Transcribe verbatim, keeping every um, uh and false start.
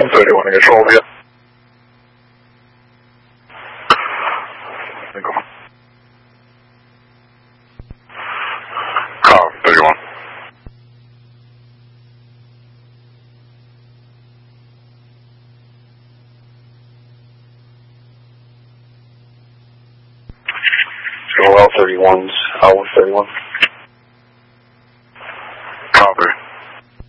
thirty-one to control view. Car thirty-one. Well, thirty-one's out with thirty-one.